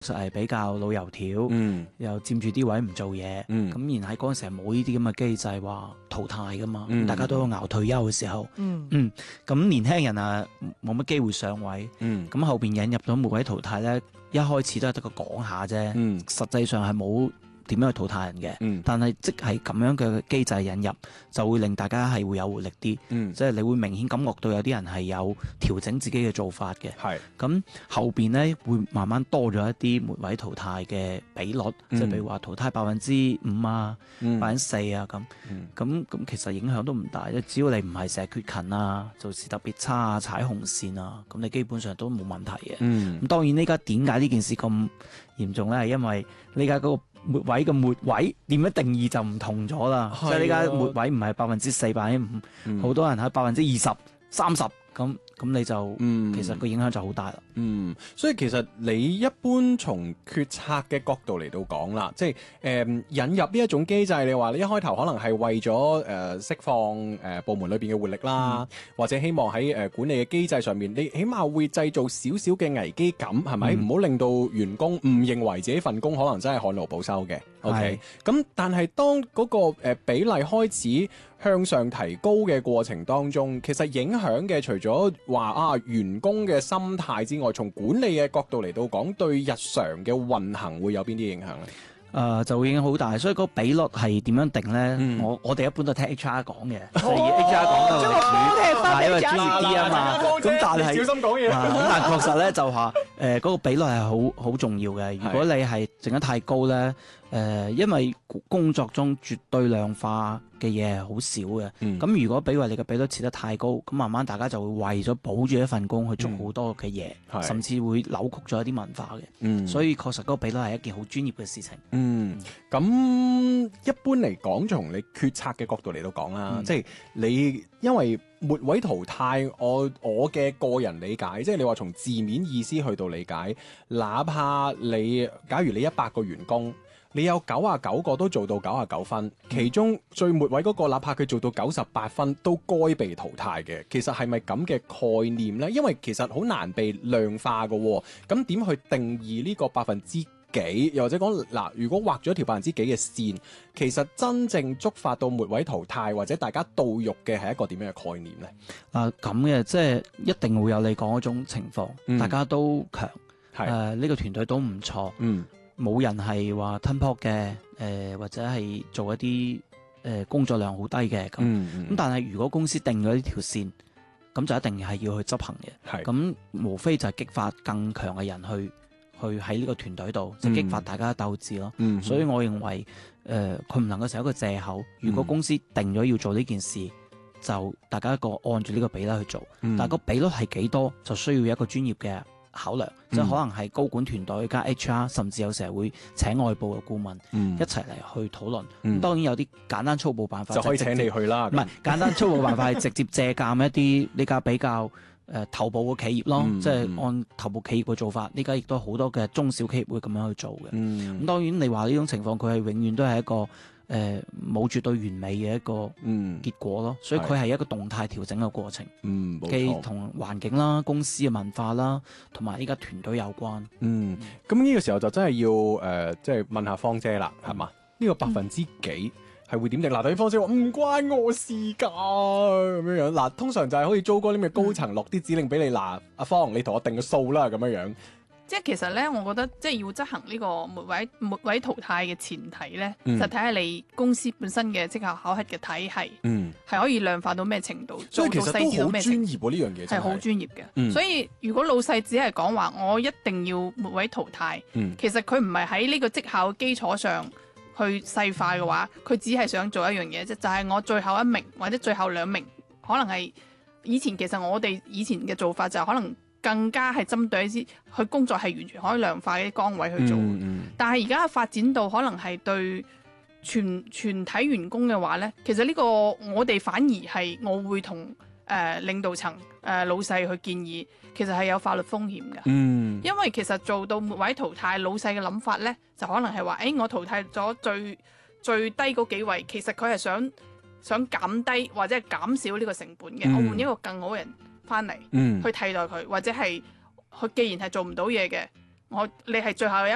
實係比較老油條，又佔住啲位唔做嘢，咁然喺嗰陣時係冇呢啲咁嘅機制話淘汰噶嘛，大家都有熬退休嘅時候，咁年輕人啊冇乜機會上位，咁後邊引入咗末位淘汰咧，一開始都係得個講下啫，實際上係冇點樣去淘汰人嘅，但係即係咁樣嘅機制引入，就會令大家係會有活力啲，即係你會明顯感覺到有啲人係有調整自己嘅做法嘅。咁後邊咧會慢慢多咗一啲末位淘汰嘅比率，即係譬如話淘汰5%啊、4%啊咁其實影響都唔大，只要你唔係成日缺勤啊、做事特別差啊、踩紅線啊，咁你基本上都冇問題嘅。咁當然呢家點解呢件事咁嚴重咧？係因為呢家嗰個末位嘅末位點樣定義就唔同咗啦，即係呢家末位唔係4%、5%，好多人喺20%、30%咁你就其實個影響就好大啦。 所以其實你一般從決策嘅角度嚟到講啦，即係引入呢一種機制，你話你一開頭可能係為咗釋放部門裏邊嘅活力啦，或者希望喺管理嘅機制上面，你起碼會製造少少嘅危機感，係咪？唔好令到員工誤認為自己份工可能真係汗勞保收嘅。OK，咁但係當嗰個比例開始向上提高嘅過程當中，其實影響嘅除咗話員工嘅心態之外，從管理嘅角度嚟到講，對日常嘅運行會有邊啲影響咧？ 就會影響好大，所以嗰個比率係點樣定咧？我哋一般都聽 HR 講嘅，即係以 HR 講嘅為主，因為專業啲啊嘛。咁但係小心講嘢。 咁但係確實咧就話嗰個比率係好重要嘅。如果你係整得太高咧，因為工作中絕對量化嘅嘢係好少嘅，咁如果比如話你嘅比率設得太高，咁慢慢大家就會為咗保住一份工去做好多嘅嘢，甚至會扭曲咗一啲文化嘅，所以確實嗰個比率係一件好專業嘅事情。 咁一般嚟講，從你決策嘅角度嚟到講啦，即係你因為末位淘汰，我嘅個人理解，即係你話從字面意思去到理解，哪怕假如你100個員工，你有99個都做到99分，其中最末位嗰個，哪怕佢做到98分，都該被淘汰嘅。其實係咪咁嘅概念呢？因為其實好難被量化㗎喎。咁點去定義呢個%幾？又或者講嗱，如果畫咗條%幾嘅線，其實真正觸發到末位淘汰或者大家到肉嘅係一個點樣嘅概念呢？ 咁嘅，即係一定會有你講嗰種情況，大家都強，呢個團隊都唔錯。冇人係話吞泡嘅，或者係做一啲工作量好低嘅咁。但係如果公司定咗呢條線，咁就一定係要去執行嘅。咁無非就係激發更強嘅人去喺呢個團隊度，就激發大家鬥志咯。所以我認為佢唔能夠成為一個藉口。如果公司定咗要做呢件事，就大家按住呢個比例去做。但係個比率係幾多，就需要一個專業嘅考量，即係可能係高管團隊加 HR，甚至有時候會請外部嘅顧問一齊嚟去討論。咁當然有啲簡單粗暴辦法就可以請你去啦。 唔係簡單粗暴辦法係直接借鑑一啲呢家比較頭部嘅企業咯，即係按頭部企業嘅做法。呢家亦都好多嘅中小企業會咁樣去做嘅。咁當然你話呢種情況，佢係永遠都係一個冇絕對完美嘅一個結果咯，所以佢係一個動態調整嘅過程，既同環境啦、公司嘅文化啦，同埋依家團隊有關。 咁呢個時候就真係要即係問下芳姐啦，係嘛？呢個%幾係會點定？嗱，對方姐話唔關我事㗎咁樣樣。嗱，通常就係好似租哥啲咩高層落啲指令俾你，嗱，阿芳你同我定個數啦咁樣樣。 即係其實咧，我覺得即係要執行呢個末位淘汰嘅前提咧，就睇下你公司本身嘅績效考核嘅體系，係可以量化到咩程度， 所以其實都好專業喎，呢樣嘢係好專業嘅。所以如果老細只係講話我一定要末位淘汰，其實佢唔係喺呢個績效基礎上去細化嘅話，佢只係想做一樣嘢啫，就係我最後1名或者最後2名，可能係其實我哋以前嘅做法就可能更加係針對一啲佢工作係完全可以量化嘅崗位去做，但係而家發展到可能係對全體員工嘅話呢，其實呢個我哋反而係我會同領導層老細去建議，其實係有法律風險嘅。因為其實做到末位淘汰，老細嘅諗法呢，就可能係話，我淘汰咗最低嗰幾位，其實佢係想減低或者係減少呢個成本嘅，我換一個更好嘅人翻嚟去替代佢，或者係佢既然係做唔到嘢嘅，你係最後